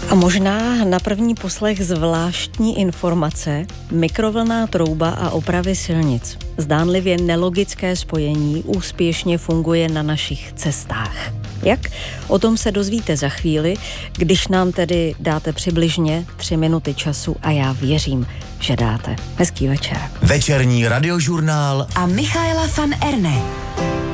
A možná na první poslech zvláštní informace, mikrovlnná trouba a opravy silnic. Zdánlivě nelogické spojení úspěšně funguje na našich cestách. Jak? O tom se dozvíte za chvíli, když nám tedy dáte přibližně 3 minuty času a já věřím, že dáte. Hezký večer. Večerní radiožurnál a Michaela van Erne.